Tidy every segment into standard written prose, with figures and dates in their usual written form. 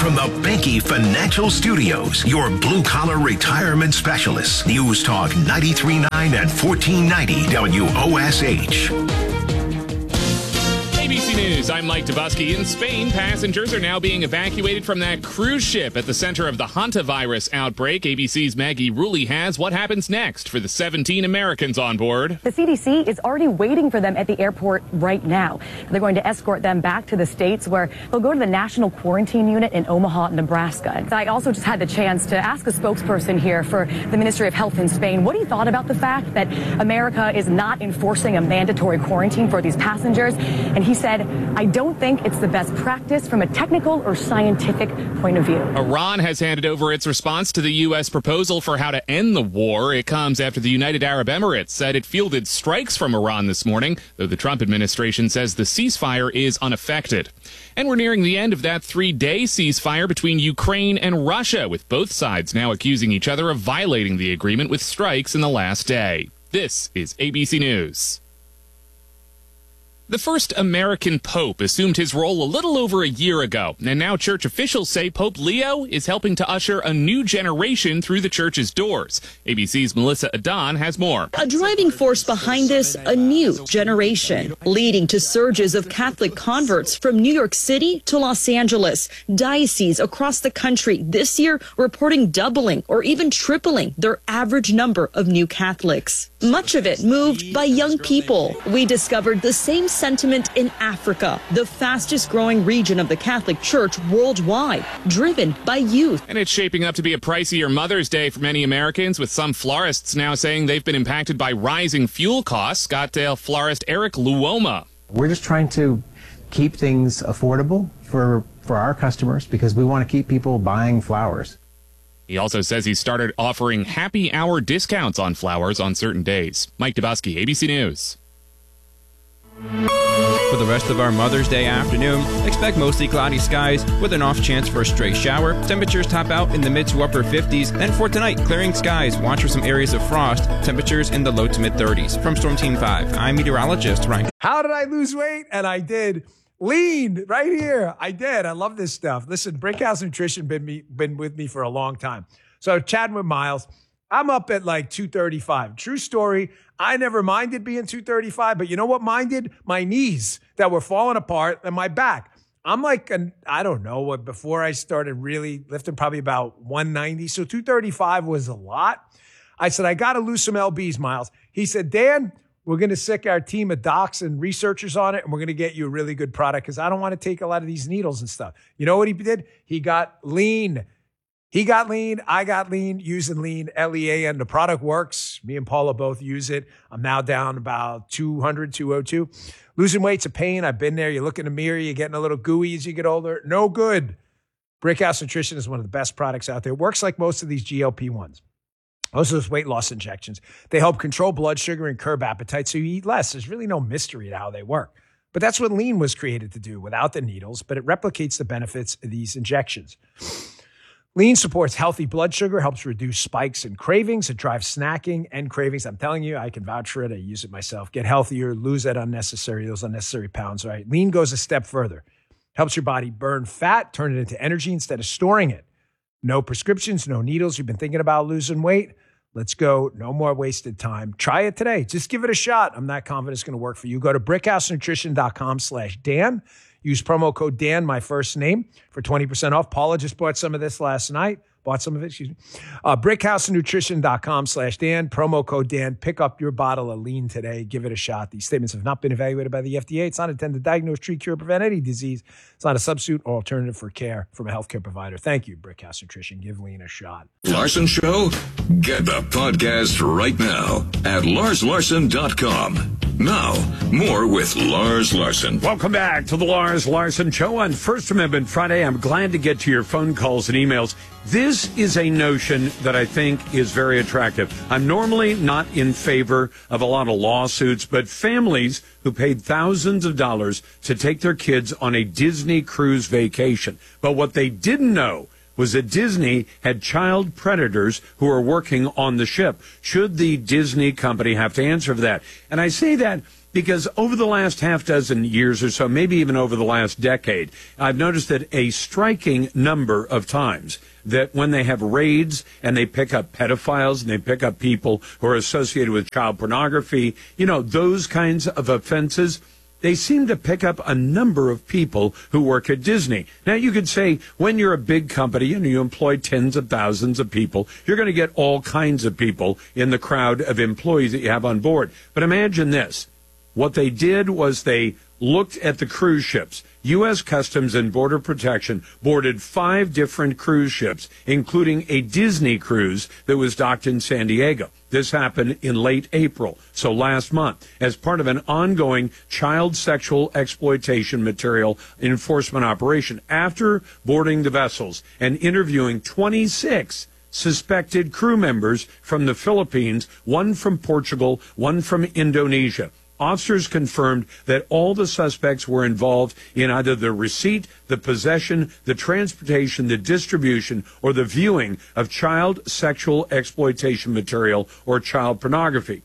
from the Banky Financial Studios, your blue-collar retirement specialists. News Talk 93.9 and 1490 WOSH. ABC News, I'm Mike Dubusky. In Spain, passengers are now being evacuated from that cruise ship at the center of the hantavirus outbreak. ABC's Maggie Rulli has what happens next for the 17 Americans on board. The CDC is already waiting for them at the airport right now. They're going to escort them back to the States, where they'll go to the National Quarantine Unit in Omaha, Nebraska. I also just had the chance to ask a spokesperson here for the Ministry of Health in Spain what he thought about the fact that America is not enforcing a mandatory quarantine for these passengers. And he said, I don't think it's the best practice from a technical or scientific point of view. Iran has handed over its response to the U.S. proposal for how to end the war. It comes after the United Arab Emirates said it fielded strikes from Iran this morning, though the Trump administration says the ceasefire is unaffected. And we're nearing the end of that 3-day ceasefire between Ukraine and Russia, with both sides now accusing each other of violating the agreement with strikes in the last day. This is ABC News. The first American pope assumed his role a little over a year ago, and now church officials say Pope Leo is helping to usher a new generation through the church's doors. ABC's Melissa Adon has more. A driving force behind this, a new generation, leading to surges of Catholic converts from New York City to Los Angeles. Dioceses across the country this year reporting doubling or even tripling their average number of new Catholics. Much of it moved by young people. We discovered the same sentiment in Africa, the fastest growing region of the Catholic Church worldwide, driven by youth. And it's shaping up to be a pricier Mother's Day for many Americans, with some florists now saying they've been impacted by rising fuel costs. Scottsdale florist Eric Luoma. We're just trying to keep things affordable for our customers because we want to keep people buying flowers. He also says he started offering happy hour discounts on flowers on certain days. Mike Dubusky, ABC News. For the rest of our Mother's Day afternoon, expect mostly cloudy skies with an off chance for a stray shower. Temperatures top out in the mid to upper 50s. And for tonight, clearing skies. Watch for some areas of frost. Temperatures in the low to mid 30s. From Storm Team 5, I'm meteorologist Ryan. How did I lose weight? And I did. Lean right here. I did. I love this stuff. Listen, Brickhouse Nutrition been with me for a long time. So chatting with Miles, I'm up at like 235. True story. I never minded being 235, but you know what minded? My knees that were falling apart and my back. I'm like, I don't know what, before I started really lifting, probably about 190. So 235 was a lot. I said, I got to lose some LBs, Miles. He said, Dan, we're going to sick our team of docs and researchers on it, and we're going to get you a really good product because I don't want to take a lot of these needles and stuff. You know what he did? He got lean. He got lean. I got lean using lean, Lean. The product works. Me and Paula both use it. I'm now down about 200, 202. Losing weight's a pain. I've been there. You look in the mirror, you're getting a little gooey as you get older. No good. Brickhouse Nutrition is one of the best products out there. It works like most of these GLP-1s. Most of those weight loss injections. They help control blood sugar and curb appetite so you eat less. There's really no mystery to how they work. But that's what lean was created to do without the needles, but it replicates the benefits of these injections. Lean supports healthy blood sugar, helps reduce spikes and cravings. It drives snacking and cravings. I'm telling you, I can vouch for it. I use it myself. Get healthier, lose those unnecessary pounds, right? Lean goes a step further. Helps your body burn fat, turn it into energy instead of storing it. No prescriptions, no needles. You've been thinking about losing weight? Let's go. No more wasted time. Try it today. Just give it a shot. I'm not confident it's going to work for you. Go to brickhousenutrition.com/Dan. Use promo code Dan, my first name, for 20% off. Paula just bought some of this last night. brickhousenutrition.com/Dan. Promo code Dan. Pick up your bottle of lean today. Give it a shot. These statements have not been evaluated by the FDA. It's not intended to diagnose, treat, cure, prevent any disease. It's not a substitute or alternative for care from a healthcare provider. Thank you, Brickhouse Nutrition. Give lean a shot. Larson Show? Get the podcast right now at LarsLarson.com. Now, more with Lars Larson. Welcome back to the Lars Larson Show on First Amendment Friday. I'm glad to get to your phone calls and emails. This is a notion that I think is very attractive. I'm normally not in favor of a lot of lawsuits, but families who paid thousands of dollars to take their kids on a Disney cruise vacation. But what they didn't know was that Disney had child predators who are working on the ship. Should the Disney company have to answer for that? And I say that because over the last half dozen years or so, maybe even over the last decade, I've noticed that a striking number of times that when they have raids and they pick up pedophiles and they pick up people who are associated with child pornography, you know, those kinds of offenses, they seem to pick up a number of people who work at Disney. Now, you could say when you're a big company and you employ tens of thousands of people, you're going to get all kinds of people in the crowd of employees that you have on board. But imagine this. What they did was they looked at the cruise ships. U.S. Customs and Border Protection boarded 5 different cruise ships, including a Disney cruise that was docked in San Diego. This happened in late April, so last month, as part of an ongoing child sexual exploitation material enforcement operation. After boarding the vessels and interviewing 26 suspected crew members from the Philippines, one from Portugal, one from Indonesia, officers confirmed that all the suspects were involved in either the receipt, the possession, the transportation, the distribution, or the viewing of child sexual exploitation material or child pornography.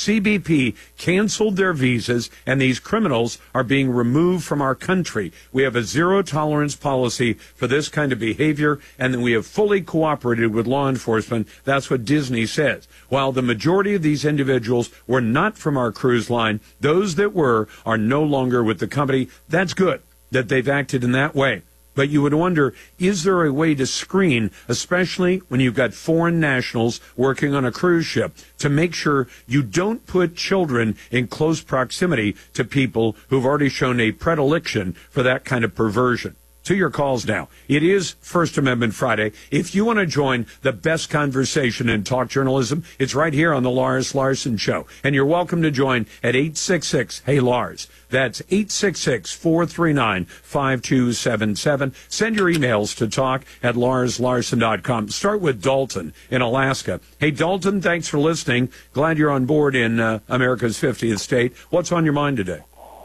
CBP canceled their visas, and these criminals are being removed from our country. We have a zero-tolerance policy for this kind of behavior, and we have fully cooperated with law enforcement. That's what Disney says. While the majority of these individuals were not from our cruise line, those that were are no longer with the company. That's good that they've acted in that way. But you would wonder, is there a way to screen, especially when you've got foreign nationals working on a cruise ship, to make sure you don't put children in close proximity to people who've already shown a predilection for that kind of perversion? To your calls now. It is First Amendment Friday. If you want to join the best conversation in talk journalism, it's right here on the Lars Larson Show. And you're welcome to join at 866-HEY-LARS. That's 866-439-5277. Send your emails to talk@larslarson.com. Start with Dalton in Alaska. Hey, Dalton, thanks for listening. Glad you're on board in America's 50th state. What's on your mind today?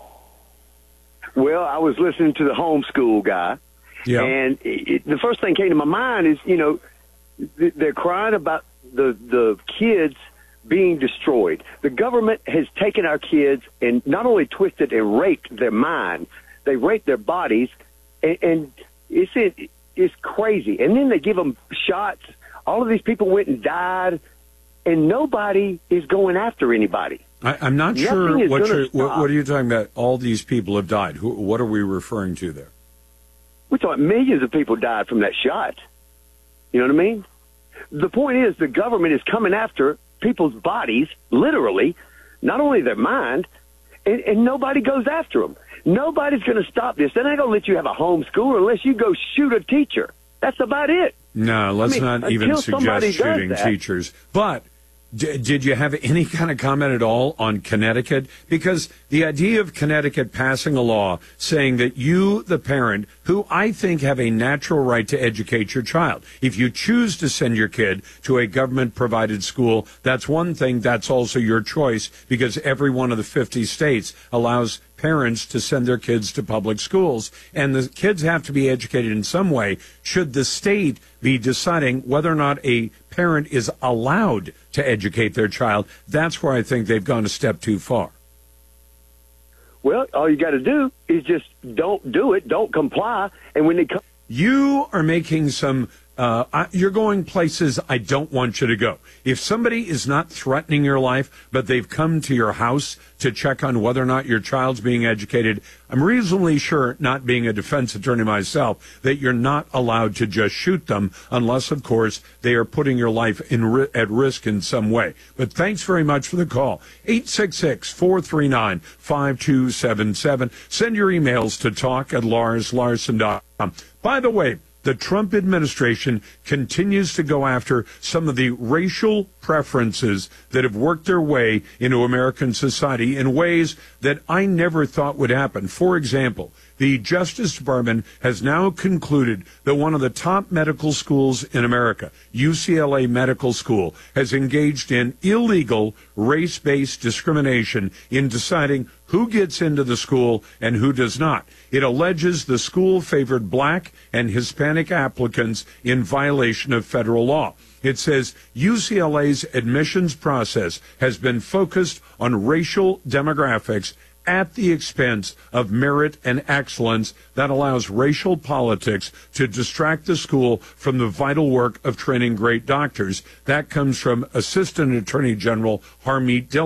Well, I was listening to the homeschool guy, and the first thing came to my mind is, you know, they're crying about the kids being destroyed. The government has taken our kids and not only twisted and raped their mind, they raped their bodies, and it's crazy. And then they give them shots. All of these people went and died, and nobody is going after anybody. I'm not sure what are you talking about? All these people have died. What are we referring to there? We're talking millions of people died from that shot. You know what I mean? The point is the government is coming after people's bodies, literally, not only their mind, and nobody goes after them. Nobody's going to stop this. They're not going to let you have a homeschool unless you go shoot a teacher. That's about it. No, let's not even suggest shooting teachers. But did you have any kind of comment at all on Connecticut? Because the idea of Connecticut passing a law saying that you, the parent, who I think have a natural right to educate your child, if you choose to send your kid to a government-provided school, that's one thing. That's also your choice, because every one of the 50 states allows parents to send their kids to public schools, and the kids have to be educated in some way. Should the state be deciding whether or not a parent is allowed to educate their child? That's where I think they've gone a step too far. Well, all you got to do is just don't do it, don't comply, and when they come... You are making some... you're going places I don't want you to go. If somebody is not threatening your life, but they've come to your house to check on whether or not your child's being educated, I'm reasonably sure, not being a defense attorney myself, that you're not allowed to just shoot them unless, of course, they are putting your life at risk in some way. But thanks very much for the call. 866-439-5277. Send your emails to talk@larslarson.com. By the way, the Trump administration continues to go after some of the racial preferences that have worked their way into American society in ways that I never thought would happen. For example, The Justice Department has now concluded that one of the top medical schools in America, UCLA Medical School, has engaged in illegal race-based discrimination in deciding who gets into the school and who does not. It alleges the school favored black and Hispanic applicants in violation of federal law. It says UCLA's admissions process has been focused on racial demographics at the expense of merit and excellence that allows racial politics to distract the school from the vital work of training great doctors. That comes from Assistant Attorney General Harmeet Dillon.